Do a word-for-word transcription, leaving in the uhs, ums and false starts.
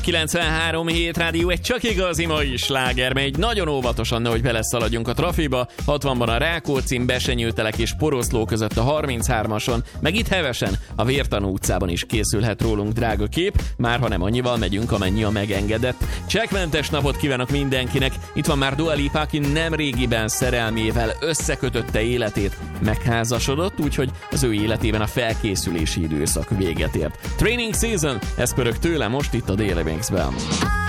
kilencvenhárom hét rádió, egy csak igazi mai sláger, megy nagyon óvatosan, nehogy beleszaladjunk a trafiba. hatvanban a Rákóczin, Besenyőtelek és Poroszló között a harminchármason, meg itt hevesen a Vértanú utcában is készülhet rólunk drága kép, már ha nem annyival megyünk, amennyi a megengedett. Csekkmentes napot kívánok mindenkinek, itt van már Dua Lipa, aki nem régiben szerelmével összekötötte életét, megházasodott, úgyhogy az ő életében a felkészülési időszak véget ért. Training Season, ez pörög tőle most itt a Daily Banksben.